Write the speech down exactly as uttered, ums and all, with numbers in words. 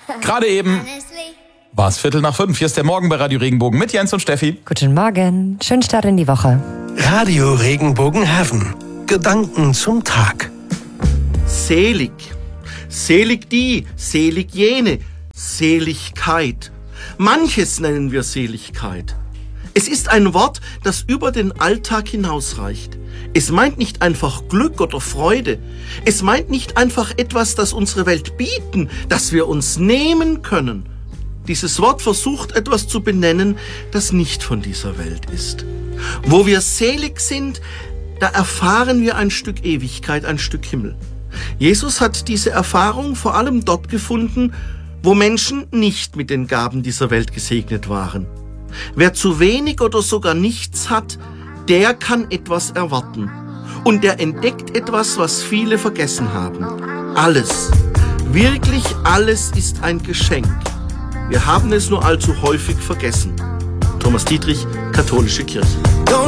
Gerade eben war es Viertel nach fünf. Hier ist der Morgen bei Radio Regenbogen mit Jens und Steffi. Guten Morgen. Schönen Start in die Woche. Radio Regenbogen Heaven. Gedanken zum Tag. Selig. Selig die, selig jene. Seligkeit. Manches nennen wir Seligkeit. Es ist ein Wort, das über den Alltag hinausreicht. Es meint nicht einfach Glück oder Freude. Es meint nicht einfach etwas, das unsere Welt bieten, das wir uns nehmen können. Dieses Wort versucht etwas zu benennen, das nicht von dieser Welt ist. Wo wir selig sind, da erfahren wir ein Stück Ewigkeit, ein Stück Himmel. Jesus hat diese Erfahrung vor allem dort gefunden, wo Menschen nicht mit den Gaben dieser Welt gesegnet waren. Wer zu wenig oder sogar nichts hat, der kann etwas erwarten. Und der entdeckt etwas, was viele vergessen haben. Alles, wirklich alles ist ein Geschenk. Wir haben es nur allzu häufig vergessen. Thomas Dietrich, Katholische Kirche.